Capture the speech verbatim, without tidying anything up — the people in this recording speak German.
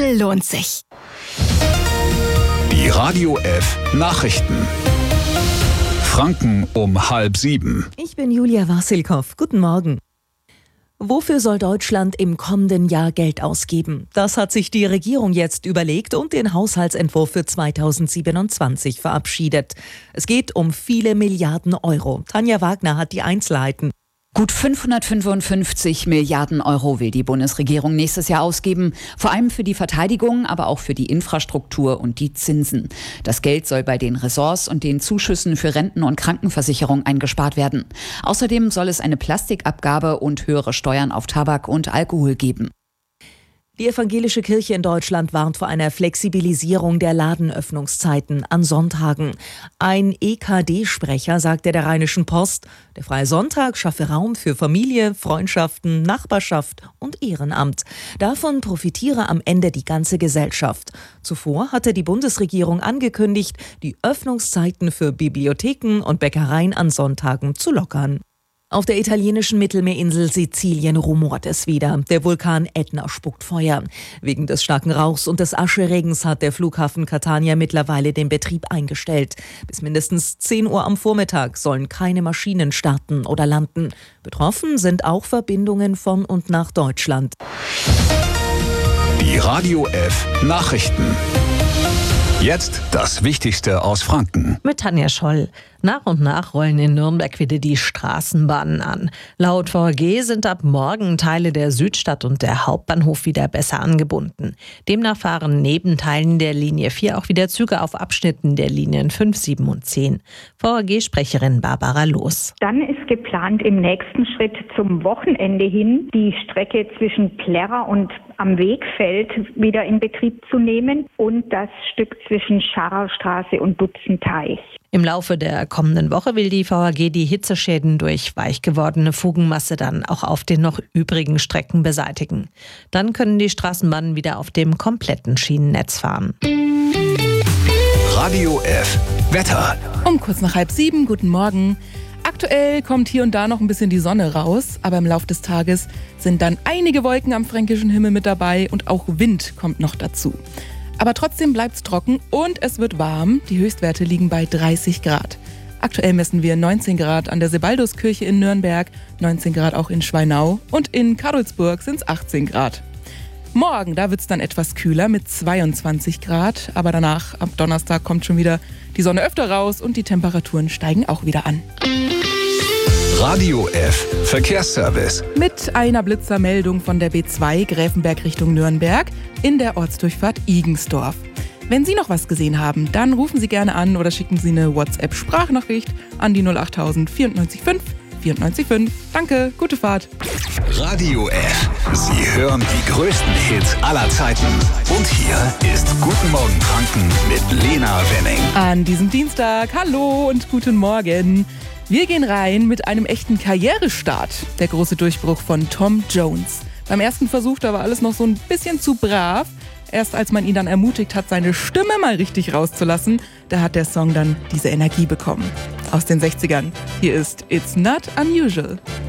Tanken lohnt sich. Die Radio F Nachrichten. Franken um halb sieben. Ich bin Julia Wassilkow. Guten Morgen. Wofür soll Deutschland im kommenden Jahr Geld ausgeben? Das hat sich die Regierung jetzt überlegt und den Haushaltsentwurf für zweitausendsiebenundzwanzig verabschiedet. Es geht um viele Milliarden Euro. Tanja Wagner hat die Einzelheiten. Gut fünfhundertfünfundfünfzig Milliarden Euro will die Bundesregierung nächstes Jahr ausgeben. Vor allem für die Verteidigung, aber auch für die Infrastruktur und die Zinsen. Das Geld soll bei den Ressorts und den Zuschüssen für Renten- und Krankenversicherung eingespart werden. Außerdem soll es eine Plastikabgabe und höhere Steuern auf Tabak und Alkohol geben. Die evangelische Kirche in Deutschland warnt vor einer Flexibilisierung der Ladenöffnungszeiten an Sonntagen. Ein E K D-Sprecher sagte der Rheinischen Post, der freie Sonntag schaffe Raum für Familie, Freundschaften, Nachbarschaft und Ehrenamt. Davon profitiere am Ende die ganze Gesellschaft. Zuvor hatte die Bundesregierung angekündigt, die Öffnungszeiten für Bibliotheken und Bäckereien an Sonntagen zu lockern. Auf der italienischen Mittelmeerinsel Sizilien rumort es wieder. Der Vulkan Ätna spuckt Feuer. Wegen des starken Rauchs und des Ascheregens hat der Flughafen Catania mittlerweile den Betrieb eingestellt. Bis mindestens zehn Uhr am Vormittag sollen keine Maschinen starten oder landen. Betroffen sind auch Verbindungen von und nach Deutschland. Die Radio F Nachrichten. Jetzt das Wichtigste aus Franken. Mit Tanja Scholl. Nach und nach rollen in Nürnberg wieder die Straßenbahnen an. Laut V H G sind ab morgen Teile der Südstadt und der Hauptbahnhof wieder besser angebunden. Demnach fahren neben Teilen der Linie vier auch wieder Züge auf Abschnitten der Linien fünf, sieben und zehn. V H G-Sprecherin Barbara Loos. Dann ist geplant, im nächsten Schritt zum Wochenende hin die Strecke zwischen Plärrer und am Wegfeld wieder in Betrieb zu nehmen und das Stück zwischen Scharrerstraße und Dutzenteich. Im Laufe der kommenden Woche will die V H G die Hitzeschäden durch weich gewordene Fugenmasse dann auch auf den noch übrigen Strecken beseitigen. Dann können die Straßenbahnen wieder auf dem kompletten Schienennetz fahren. Radio F Wetter. Um kurz nach halb sieben, guten Morgen. Aktuell kommt hier und da noch ein bisschen die Sonne raus, aber im Laufe des Tages sind dann einige Wolken am fränkischen Himmel mit dabei und auch Wind kommt noch dazu. Aber trotzdem bleibt es trocken und es wird warm. Die Höchstwerte liegen bei dreißig Grad. Aktuell messen wir neunzehn Grad an der Sebalduskirche in Nürnberg, neunzehn Grad auch in Schweinau und in Karlsburg sind es achtzehn Grad. Morgen, da wird es dann etwas kühler mit zweiundzwanzig Grad, aber danach, ab Donnerstag, kommt schon wieder die Sonne öfter raus und die Temperaturen steigen auch wieder an. Radio F Verkehrsservice. Mit einer Blitzermeldung von der B zwei Gräfenberg Richtung Nürnberg in der Ortsdurchfahrt Igensdorf. Wenn Sie noch was gesehen haben, dann rufen Sie gerne an oder schicken Sie eine WhatsApp-Sprachnachricht an die null acht null null neun vier fünf vier neun fünf. Danke, gute Fahrt. Radio F. Sie hören die größten Hits aller Zeiten. Und hier ist Guten Morgen Franken mit Lena Wenning. An diesem Dienstag, hallo und guten Morgen. Wir gehen rein mit einem echten Karrierestart. Der große Durchbruch von Tom Jones. Beim ersten Versuch, da war alles noch so ein bisschen zu brav. Erst als man ihn dann ermutigt hat, seine Stimme mal richtig rauszulassen, da hat der Song dann diese Energie bekommen. Aus den sechzigern. Hier ist It's Not Unusual.